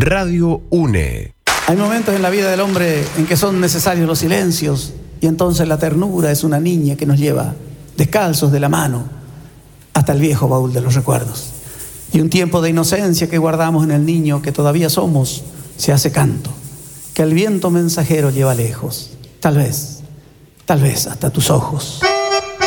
Radio UNE. Hay momentos en la vida del hombre en que son necesarios los silencios, y entonces la ternura es una niña que nos lleva descalzos de la mano hasta el viejo baúl de los recuerdos. Y un tiempo de inocencia que guardamos en el niño que todavía somos se hace canto, que el viento mensajero lleva lejos, tal vez hasta tus ojos.